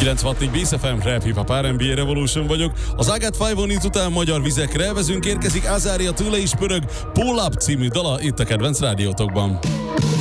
96.4 Bass FM, Rap Hip Hop R&B Revolution vagyok. Az I Got 5 on It után magyar vizekre elvezünk, érkezik Azaria, tőle is pörög, Pull Up című dala itt a kedvenc rádiótokban.